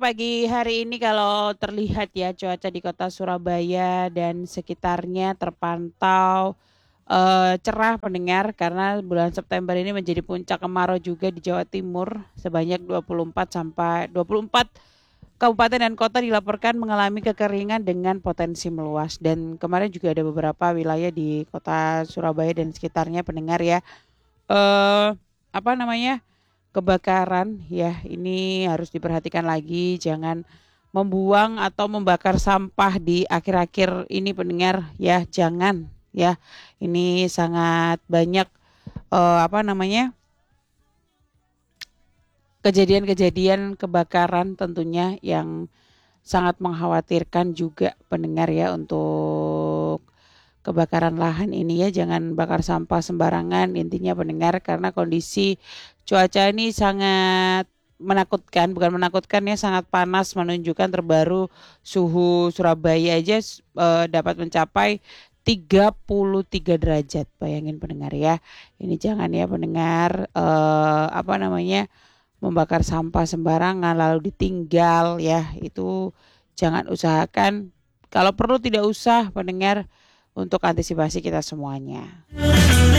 pagi hari ini kalau terlihat ya cuaca di kota Surabaya dan sekitarnya terpantau cerah pendengar karena bulan September ini menjadi puncak kemarau juga di Jawa Timur sebanyak 24 kabupaten dan kota dilaporkan mengalami kekeringan dengan potensi meluas dan kemarin juga ada beberapa wilayah di kota Surabaya dan sekitarnya pendengar ya eh apa namanya kebakaran ya ini harus diperhatikan lagi jangan membuang atau membakar sampah di akhir-akhir ini pendengar ya jangan ya ini sangat banyak apa namanya kejadian-kejadian kebakaran tentunya yang sangat mengkhawatirkan juga pendengar ya untuk kebakaran lahan ini ya jangan bakar sampah sembarangan intinya pendengar karena kondisi cuaca ini sangat menakutkan bukan menakutkan ya sangat panas menunjukkan terbaru suhu Surabaya aja dapat mencapai 33 derajat bayangin pendengar ya ini jangan ya pendengar apa namanya membakar sampah sembarangan lalu ditinggal ya itu jangan usahakan kalau perlu tidak usah pendengar untuk antisipasi kita semuanya.